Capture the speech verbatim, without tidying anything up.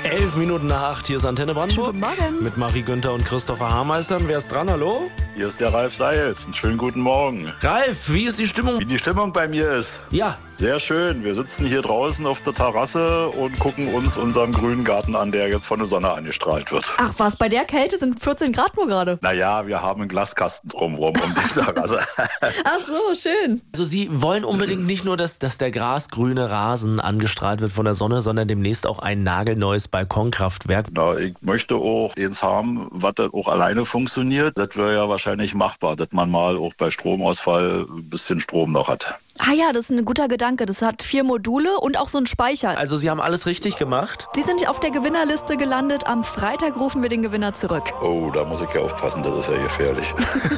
Elf Minuten nach acht, hier ist Antenne Brandenburg. Guten Morgen. Mit Marie Günther und Christopher Haarmeister. Wer ist dran? Hallo? Hier ist der Ralf Seils. Einen schönen guten Morgen. Ralf, wie ist die Stimmung? Wie die Stimmung bei mir ist? Ja. Sehr schön. Wir sitzen hier draußen auf der Terrasse und gucken uns unseren grünen Garten an, der jetzt von der Sonne angestrahlt wird. Ach was, bei der Kälte sind vierzehn Grad nur gerade. Naja, wir haben einen Glaskasten drumherum um die Terrasse. Ach so, schön. Also Sie wollen unbedingt nicht nur, dass, dass der grasgrüne Rasen angestrahlt wird von der Sonne, sondern demnächst auch ein nagelneues Balkonkraftwerk. Na, ich möchte auch eins haben, was das auch alleine funktioniert. Das wäre ja wahrscheinlich machbar, dass man mal auch bei Stromausfall ein bisschen Strom noch hat. Ah ja, das ist ein guter Gedanke. Das hat vier Module und auch so einen Speicher. Also Sie haben alles richtig gemacht? Sie sind auf der Gewinnerliste gelandet. Am Freitag rufen wir den Gewinner zurück. Oh, da muss ich ja aufpassen, das ist ja gefährlich.